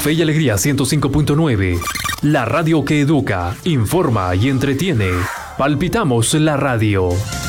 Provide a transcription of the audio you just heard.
Fe y Alegría 105.9. La radio que educa, informa y entretiene. Palpitamos la radio.